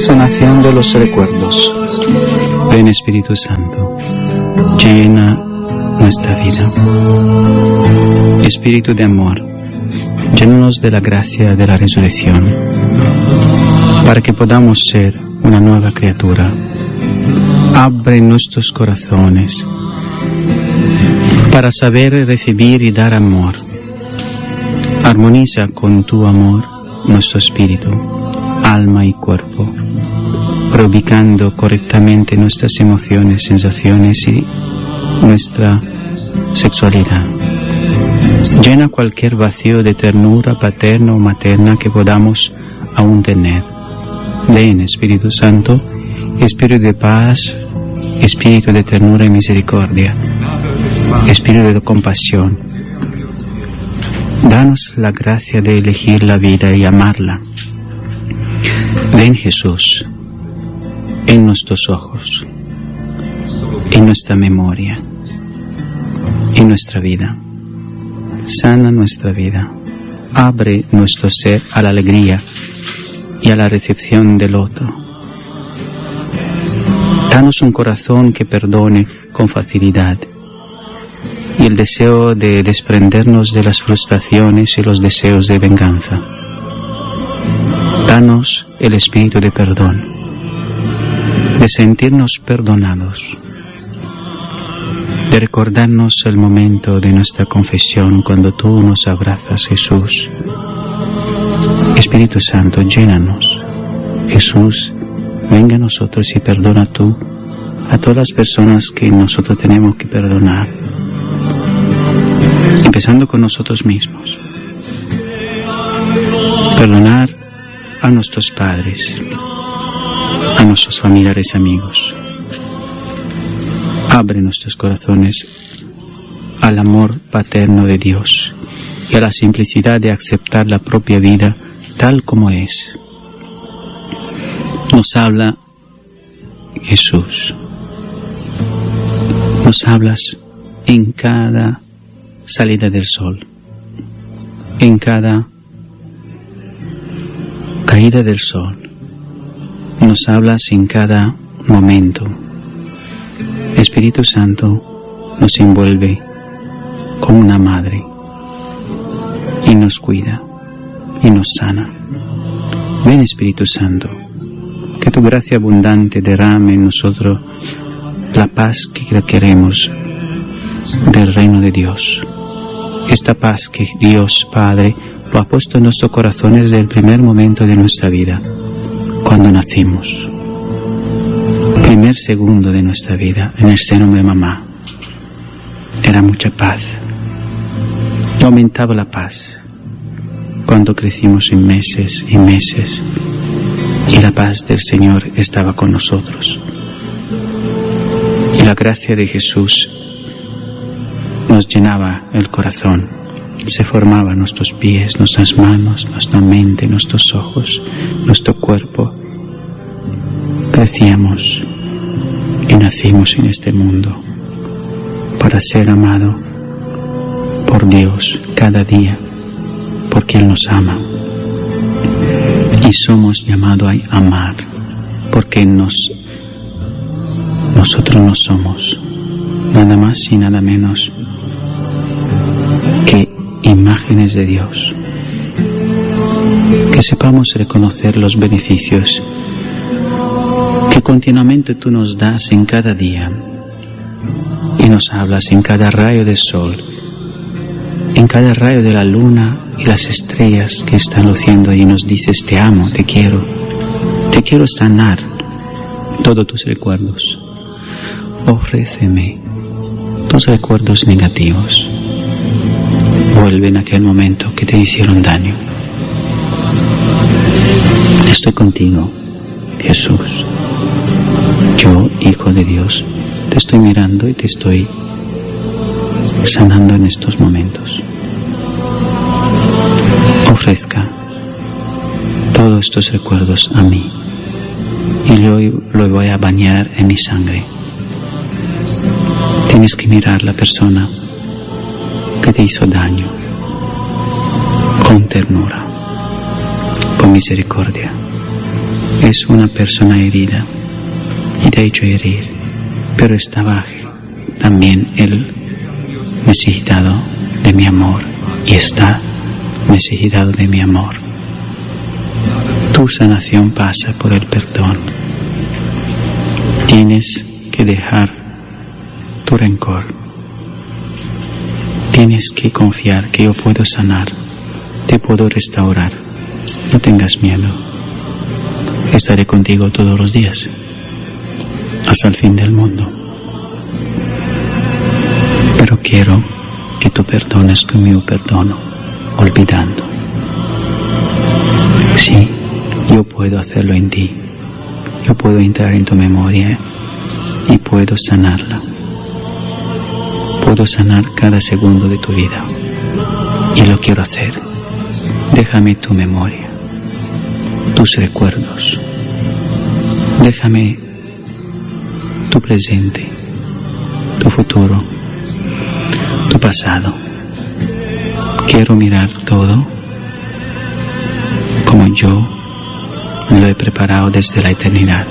sanación de los recuerdos. Ven Espíritu Santo, llena nuestra vida. Espíritu de amor, llénanos de la gracia de la resurrección, para que podamos ser una nueva criatura. Abre nuestros corazones para saber recibir y dar amor. Armoniza con tu amor nuestro espíritu, alma y cuerpo, reubicando correctamente nuestras emociones, sensaciones y nuestra sexualidad. Llena cualquier vacío de ternura paterna o materna que podamos aún tener. Ven, Espíritu Santo, Espíritu de paz, Espíritu de ternura y misericordia, Espíritu de compasión. Danos la gracia de elegir la vida y amarla. Ven, Jesús, en nuestros ojos, en nuestra memoria, en nuestra vida. Sana nuestra vida. Abre nuestro ser a la alegría y a la recepción del otro. Danos un corazón que perdone con facilidad y el deseo de desprendernos de las frustraciones y los deseos de venganza. Danos el espíritu de perdón, de sentirnos perdonados, de recordarnos el momento de nuestra confesión cuando tú nos abrazas, Jesús. Espíritu Santo, llénanos. Jesús, venga a nosotros y perdona tú a todas las personas que nosotros tenemos que perdonar, empezando con nosotros mismos. Perdonar a nuestros padres, a nuestros familiares, amigos. Abre nuestros corazones al amor paterno de Dios y a la simplicidad de aceptar la propia vida tal como es. Nos habla Jesús. Nos hablas en cada salida del sol, en cada caída del sol. Nos hablas en cada momento. Espíritu Santo nos envuelve como una madre y nos cuida y nos sana. Ven, Espíritu Santo, que tu gracia abundante derrame en nosotros la paz que queremos del reino de Dios. Esta paz que Dios Padre lo ha puesto en nuestros corazones desde el primer momento de nuestra vida, cuando nacimos. Primer segundo de nuestra vida en el seno de mamá. Era mucha paz. No aumentaba la paz cuando crecimos en meses y meses y la paz del Señor estaba con nosotros. Y la gracia de Jesús nos llenaba el corazón, se formaba nuestros pies, nuestras manos, nuestra mente, nuestros ojos, nuestro cuerpo. Crecíamos y nacimos en este mundo para ser amado por Dios cada día, porque Él nos ama. Y somos llamados a amar, porque nosotros no somos nada más y nada menos que imágenes de Dios. Que sepamos reconocer los beneficios que continuamente tú nos das en cada día y nos hablas en cada rayo del sol, en cada rayo de la luna y las estrellas que están luciendo, y nos dices: te amo, te quiero sanar todos tus recuerdos. Ofréceme tus recuerdos negativos. Vuelve en aquel momento que te hicieron daño. Estoy contigo, Jesús. Yo, Hijo de Dios, te estoy mirando y te estoy sanando en estos momentos. Ofrezca todos estos recuerdos a mí y lo voy a bañar en mi sangre. Tienes que mirar la persona que te hizo daño con ternura, con misericordia, es una persona herida y te ha hecho herir, pero estaba también él necesitado de mi amor y está necesitado de mi amor. Tu sanación pasa por el perdón. Tienes que dejar tu rencor. Tienes que confiar que yo puedo sanar, te puedo restaurar. No tengas miedo. Estaré contigo todos los días, hasta el fin del mundo. Pero quiero que tú perdones como yo perdono, olvidando. Sí, yo puedo hacerlo en ti. Yo puedo entrar en tu memoria y puedo sanarla. Puedo sanar cada segundo de tu vida. Y lo quiero hacer. Déjame tu memoria, tus recuerdos. Déjame tu presente, tu futuro, tu pasado. Quiero mirar todo como yo lo he preparado desde la eternidad.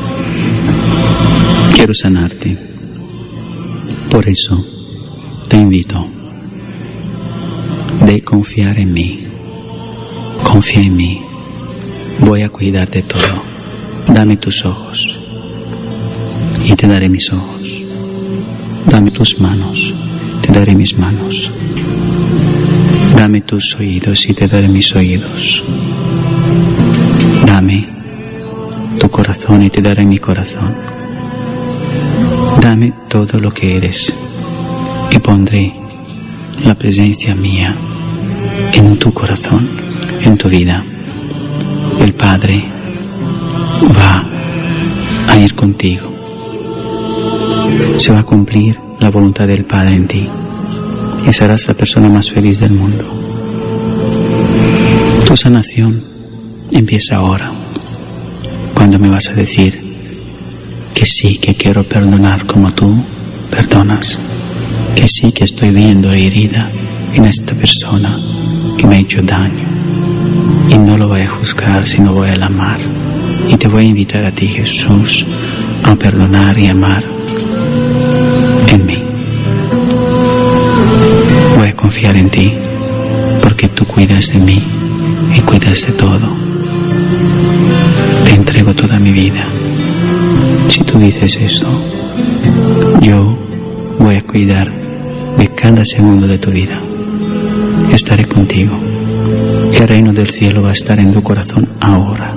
Quiero sanarte. Por eso te invito de confiar en mí. Confía en mí. Voy a cuidar de todo. Dame tus ojos y te daré mis ojos. Dame tus manos, te daré mis manos. Dame tus oídos y te daré mis oídos. Dame tu corazón y te daré mi corazón. Dame todo lo que eres y pondré la presencia mía en tu corazón, en tu vida. El Padre va a ir contigo. Se va a cumplir la voluntad del Padre en ti y serás la persona más feliz del mundo. Tu sanación empieza ahora, cuando me vas a decir que sí, que quiero perdonar como tú perdonas, que sí, que estoy viendo herida en esta persona que me ha hecho daño y no lo voy a juzgar, sino voy a amar. Y te voy a invitar a ti, Jesús, a perdonar y amar en mí. Voy a confiar en ti, porque tú cuidas de mí y cuidas de todo. Te entrego toda mi vida. Si tú dices esto, yo voy a cuidar de cada segundo de tu vida. Estaré contigo. El reino del cielo va a estar en tu corazón ahora.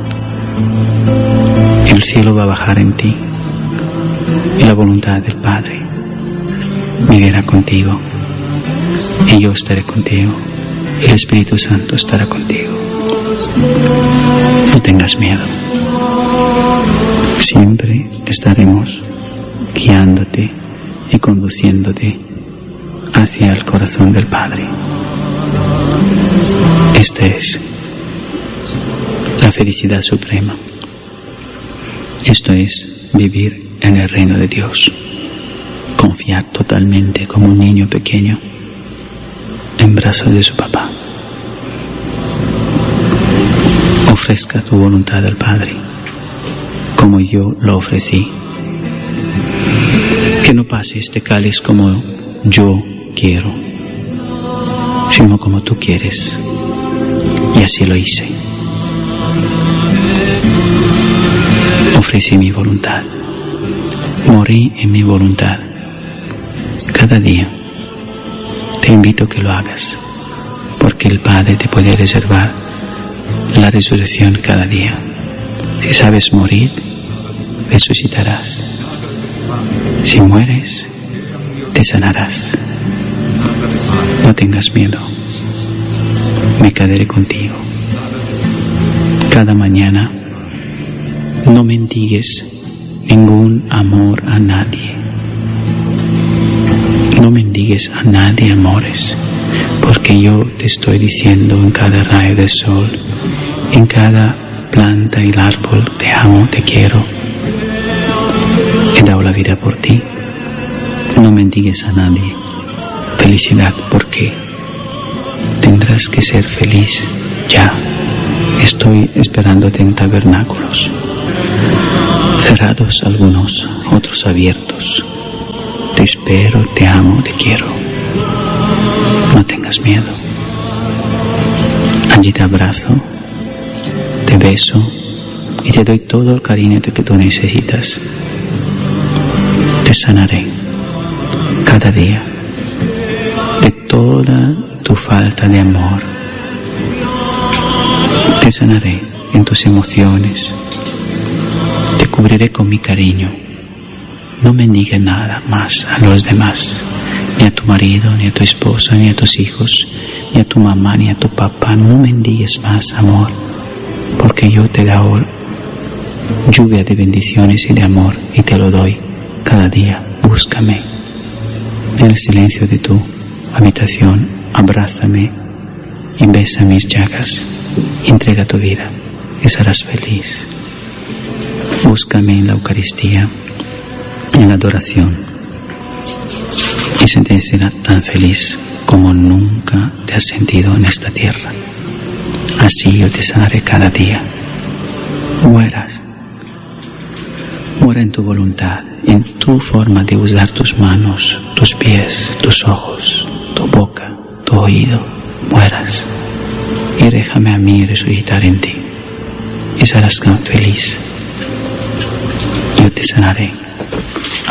El cielo va a bajar en ti y la voluntad del Padre vivirá contigo y yo estaré contigo. El Espíritu Santo estará contigo. No tengas miedo. Siempre estaremos guiándote y conduciéndote hacia el corazón del Padre. Esta es la felicidad suprema. Esto es vivir en el reino de Dios. Confiar totalmente como un niño pequeño en brazos de su papá. Ofrezca tu voluntad al Padre, como yo lo ofrecí. Que no pase este cáliz como yo quiero, sino como tú quieres. Y así lo hice. Ofrecí mi voluntad. Morí en mi voluntad. Cada día te invito a que lo hagas, porque el Padre te puede reservar la resurrección cada día. Si sabes morir, resucitarás. Si mueres, te sanarás. No tengas miedo. Me quedaré contigo. Cada mañana no mendigues ningún amor a nadie. No mendigues a nadie amores, porque yo te estoy diciendo en cada rayo del sol, en cada planta y el árbol, te amo, te quiero. He dado la vida por ti. No mendigues a nadie felicidad, porque tendrás que ser feliz ya. Estoy esperándote en tabernáculos. cerrados algunos, otros abiertos. Te espero, te amo, te quiero. No tengas miedo. Allí te abrazo, te beso y te doy todo el cariño que tú necesitas. Te sanaré cada día de toda tu falta de amor. Te sanaré en tus emociones. Te cubriré con mi cariño. No mendigues nada más a los demás, ni a tu marido, ni a tu esposa, ni a tus hijos, ni a tu mamá, ni a tu papá. No mendigues más amor, porque yo te doy lluvia de bendiciones y de amor, y te lo doy cada día. Búscame en el silencio de tu habitación, abrázame y besa mis llagas. Entrega tu vida y serás feliz. Búscame en la Eucaristía, en la adoración, y se te será tan feliz como nunca te has sentido en esta tierra. Así yo te sanaré cada día. Muera en tu voluntad, en tu forma de usar tus manos, tus pies, tus ojos, tu boca, tu oído. Mueras y déjame a mí resucitar en ti y serás tan feliz. Yo te sanaré.